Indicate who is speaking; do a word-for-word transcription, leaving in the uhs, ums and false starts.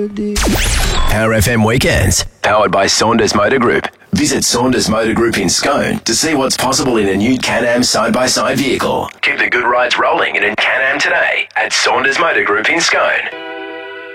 Speaker 1: melody.
Speaker 2: Power F M Weekends, powered by Saunders Motor Group. Visit Saunders Motor Group in Scone to see what's possible in a new Can-Am side-by-side vehicle. Keep the good rides rolling in a Can-Am today at Saunders Motor Group in Scone.